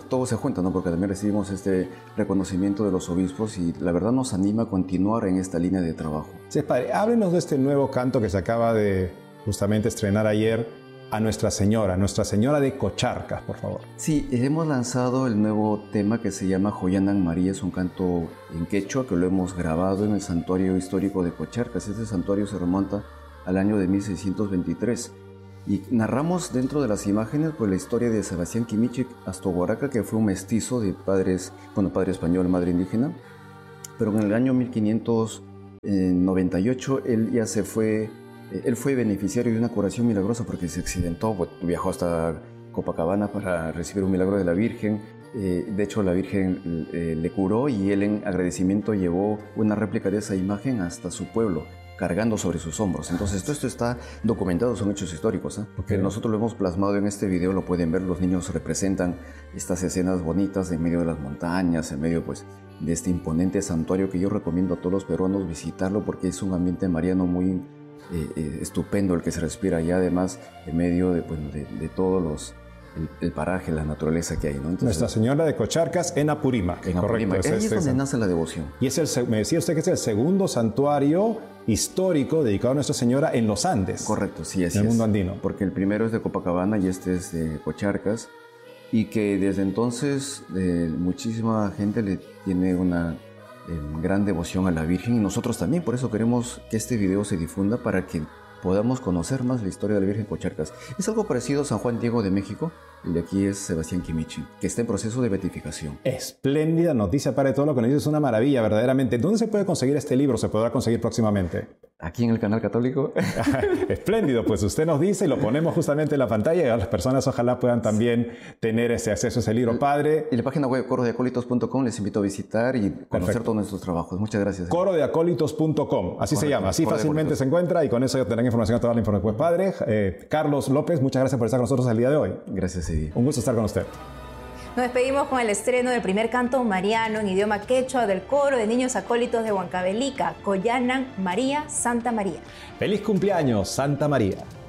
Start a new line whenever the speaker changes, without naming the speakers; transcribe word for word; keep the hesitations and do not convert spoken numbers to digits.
todo se junta, ¿no? Porque también recibimos este reconocimiento de los obispos y la verdad nos anima a continuar en esta línea de trabajo.
Sí, padre, háblenos de este nuevo canto que se acaba de justamente estrenar ayer, a Nuestra Señora, Nuestra Señora de Cocharcas, por favor.
Sí, hemos lanzado el nuevo tema que se llama Joyanan María, es un canto en quechua que lo hemos grabado en el santuario histórico de Cocharcas. Este santuario se remonta al año de mil seiscientos veintitrés. Y narramos dentro de las imágenes pues, la historia de Sebastián Quimichi Astoguaraca, que fue un mestizo de padres, bueno, padre español, madre indígena, pero en el año mil quinientos noventa y ocho él ya se fue, él fue beneficiario de una curación milagrosa porque se accidentó, viajó hasta Copacabana para recibir un milagro de la Virgen. Eh, de hecho, la Virgen eh, le curó y él en agradecimiento llevó una réplica de esa imagen hasta su pueblo, cargando sobre sus hombros. Entonces, todo esto está documentado, son hechos históricos. ¿eh? Okay. Nosotros lo hemos plasmado en este video, lo pueden ver, los niños representan estas escenas bonitas en medio de las montañas, en medio pues, de este imponente santuario que yo recomiendo a todos los peruanos visitarlo porque es un ambiente mariano muy eh, eh, estupendo el que se respira allá, además en medio de, bueno, de, de todos los... El, el paraje, la naturaleza que hay, ¿no? Entonces,
Nuestra Señora de Cocharcas en Apurímac.
En Apurímac. Ahí es donde nace la devoción.
Y es el, me decía usted que es el segundo santuario histórico dedicado a Nuestra Señora en los Andes.
Correcto, sí, así
en el
es.
mundo andino.
Porque el primero es de Copacabana y este es de Cocharcas. Y que desde entonces eh, muchísima gente le tiene una eh, gran devoción a la Virgen. Y nosotros también, por eso queremos que este video se difunda para que podamos conocer más la historia de la Virgen Cocharcas. Es algo parecido a San Juan Diego de México. El de aquí es Sebastián Quimichi, que está en proceso de beatificación.
Espléndida noticia, padre, todo lo que nos dice es una maravilla, verdaderamente. ¿Dónde se puede conseguir este libro? ¿Se podrá conseguir próximamente?
Aquí en el canal católico.
Espléndido, pues usted nos dice y lo ponemos justamente en la pantalla y las personas ojalá puedan también tener ese acceso a ese libro, padre.
Y la página web coro de acólitos punto com les invito a visitar y conocer Perfecto. Todos nuestros trabajos. Muchas gracias.
coro de acólitos punto com, así Correcto. Se llama, así Coro fácilmente se encuentra y con eso tendrán información a toda la información. Pues padre, eh, Carlos López, muchas gracias por estar con nosotros el día de hoy.
Gracias, Eddie.
Un gusto estar con usted.
Nos despedimos con el estreno del primer canto mariano en idioma quechua del coro de niños acólitos de Huancavelica, Joyanan María, Santa María.
¡Feliz cumpleaños, Santa María!